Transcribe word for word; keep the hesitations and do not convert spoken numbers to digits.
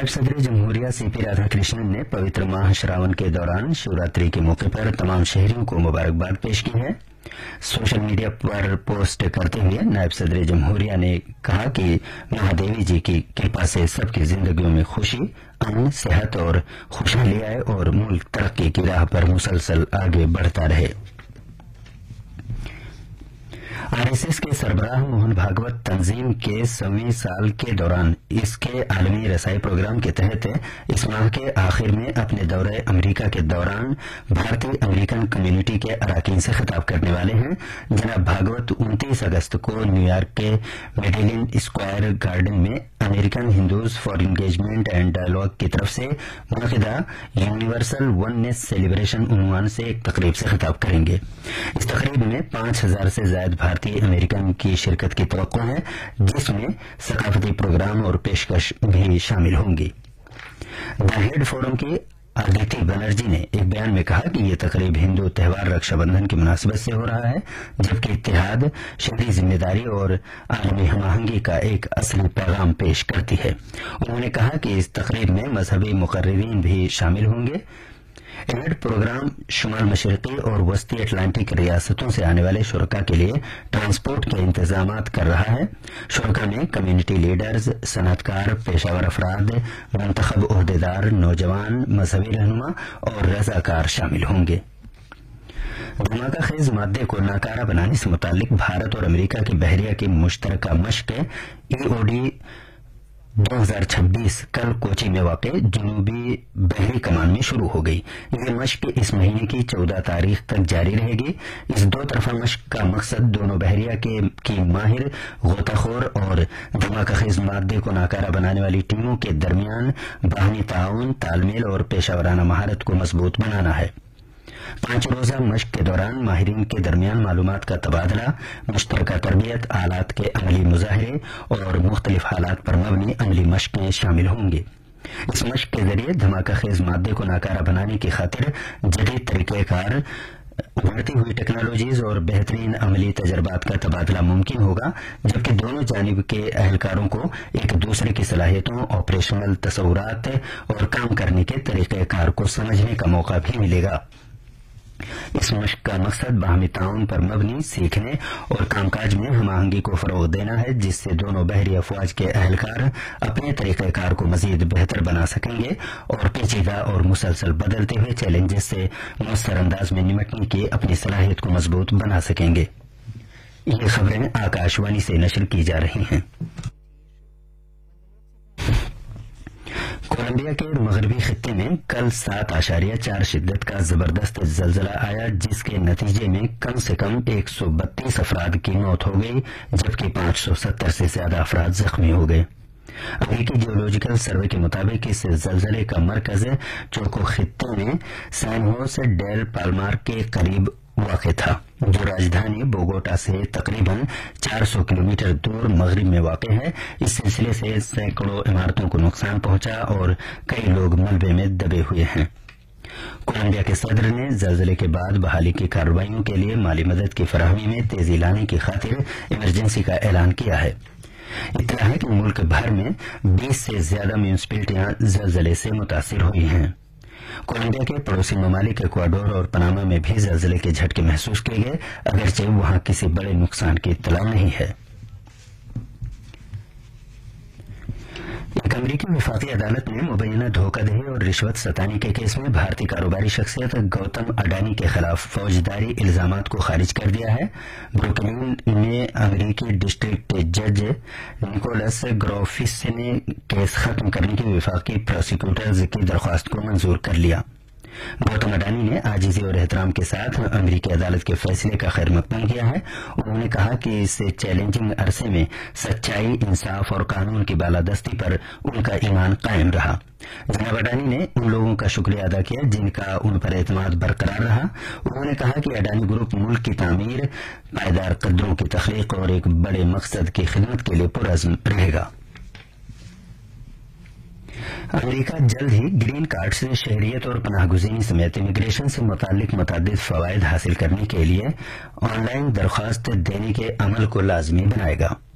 नायब सदर जमहूरिया C P Radha Krishnan ने पवित्र माह श्रावण के दौरान शिवरात्रि के मौके पर तमाम शहरियों को मुबारकबाद पेश की है। सोशल मीडिया पर पोस्ट करते हुए नायब सदर जमहूरिया ने कहा कि महादेवी जी की कृपा से सबकी जिंदगियों में खुशी, अमन, सेहत और खुशहाली आए और मुल्क तरक्की की राह पर मुसलसल आगे बढ़ता रहे। आरएसएस के सरबराह मोहन भागवत तंजीम के सौवीं साल के दौरान इसके आलमी रसाई प्रोग्राम के तहत इस माह के आखिर में अपने दौरे अमेरिका के दौरान भारतीय अमेरिकन कम्युनिटी के अरकान से खिताब करने वाले हैं। जनाब भागवत उनतीस अगस्त को न्यूयॉर्क के मेडेलिन स्क्वायर गार्डन में American Hindus for engagement and dialogue की तरफ से मुनक़िदा यूनिवर्सल वननेस सेलिब्रेशन उन्वान से एक तकरीब से खिताब करेंगे। इस तकरीब में पांच हजार से ज्यादा भारतीय अमेरिकन की शिरकत की तवक्को है, जिसमें सकाफती प्रोग्राम और पेशकश भी शामिल होंगी। द हेड फोरम की आदिति बनर्जी ने एक बयान में कहा कि ये तकरीब हिंदू त्योहार रक्षाबंधन की मुनासिबत से हो रहा है, जबकि इत्तेहाद, शहरी जिम्मेदारी और आलमी हमआहंगी का एक असली पैगाम पेश करती है। उन्होंने कहा कि इस तकरीब में मजहबी मुकर्रिरीन भी शामिल होंगे। एड प्रोग्राम शुमाल मशरकी और वस्ती अटलांटिक रियासतों से आने वाले शुरका के लिए ट्रांसपोर्ट के इंतजाम कर रहा है। शुरका में कम्युनिटी लीडर्स, सनअतकार, पेशावर अफराद, मुंतखब ओहदेदार, नौजवान, मजहबी रहनुमा और रजाकार शामिल होंगे। धमाका खेज मादे को नाकारा बनाने से मुतालिक भारत और अमेरिका की बहरिया की मुश्तरका मश्क ईओडी दो हजार छब्बीस कल कोची में वाक़ जनूबी बहरी कमान में शुरू हो गई। ये मश्क इस महीने की चौदह तारीख तक जारी रहेगी। इस दो तरफा मश्क का मकसद दोनों बहरिया के की माहिर गोताखोर और धमाकाखेज मादे को नाकारा बनाने वाली टीमों के दरमियान बाहमी ताउन, तालमेल और पेशावराना महारत को मजबूत बनाना है। पांच रोजा मश्क के दौरान माहिरीन के दरमियान मालूमात का तबादला, मुश्तरका तरबियत, आलात के अमली मुजाहरे और मुख्तलिफ हालात पर मबनी अमली मश्कें शामिल होंगी। इस मश्क के जरिए धमाका खेज मादे को नाकारा बनाने की खातिर जदीद तरीक़ेकार, उभरती हुई टेक्नोलॉजीज और बेहतरीन अमली तजर्बात का तबादला मुमकिन होगा, जबकि दोनों जानिब के अहलकारों को एक दूसरे की सलाहियतों, ऑपरेशनल तसव्वुरात और काम करने के तरीक़ेकार को समझने का मौका भी मिलेगा। इस मश्क का मकसद बाहमी ताउन पर मबनी सीखने और कामकाज में हमआहंगी को फरोग देना है, जिससे दोनों बहरी अफवाज के अहलकार अपने तरीक़ेकार को मजीद बेहतर बना सकेंगे और पेचीदा और मुसलसल बदलते हुए चैलेंजेस से मुस्तर अंदाज में निमटने की अपनी सलाहियत को मजबूत बना सकेंगे। ये खबरें आकाशवाणी से नशर की जा रही हैं। कोलंबिया के मगरबी खित्ते में कल सात आशारिया चार शिद्दत का जबरदस्त जलजला आया, जिसके नतीजे में कम से कम एक सौ बत्तीस अफराद की मौत हो गई, जबकि पांच सौ सत्तर से ज्यादा अफराद जख्मी हो गए। अमेरिकी जियोलॉजिकल सर्वे के मुताबिक इस जलजले का मरकज चोको खित्ते में सैन होसे डेल पाल्मार के करीब वाक़ था, जो राजधानी बोगोटा से तकरीबन चार सौ किलोमीटर दूर मगरिब में वाक़ है। इस सिलसिले से सैकड़ों इमारतों को नुकसान पहुंचा और कई लोग मलबे में दबे हुए हैं। कोलंबिया के सदर ने जलजले के बाद बहाली की कार्रवाइयों के लिए माली मदद की फराहमी में तेजी लाने की खातिर इमरजेंसी का ऐलान किया है। इतना है कि मुल्क भर में बीस से ज्यादा म्यूनिसिपैलिटियां जलजले से मुतासिर हुई हैं। कोलंबिया के पड़ोसी ममालिक इक्वाडोर और पनामा में भी जलजले के झटके महसूस किए गए, अगरचे वहां किसी बड़े नुकसान की इत्तला नहीं है। एक अमरीकी वफाकी अदालत ने मुबैना धोखाधड़ी और रिश्वत सताने के केस में भारतीय कारोबारी शख्सियत गौतम अडानी के खिलाफ फौजदारी इल्जामात को खारिज कर दिया है। ब्रुकलिन में अमरीकी डिस्ट्रिक्ट जज निकोलस ग्रोफिस ने केस खत्म करने की वफाकी प्रोसिक्यूटर्स की दरख्वास्त को मंजूर कर लिया। गौतम अडानी ने आजिजी और एहतराम के साथ अमरीकी अदालत के फैसले का खैर मकबूल किया है। उन्होंने कहा कि इस चैलेंजिंग अरसे में सच्चाई, इंसाफ और कानून की बालादस्ती पर उनका ईमान कायम रहा। जनाब अडानी ने उन लोगों का शुक्रिया अदा किया जिनका उन पर एतमाद बरकरार रहा। उन्होंने कहा कि अडानी ग्रुप मुल्क की तामीर, पायदार कदरों की तख्लीक और एक बड़े मकसद की खिदमत के लिए पुरअज़्म रहेगा। अमेरिका जल्द ही ग्रीन कार्ड से शहरियत और पनाहगुज़ीनी समेत इमिग्रेशन से मुतालिक मुतअद्दिद फवाइद हासिल करने के लिए ऑनलाइन दरख्वास्त देने के अमल को लाजमी बनाएगा।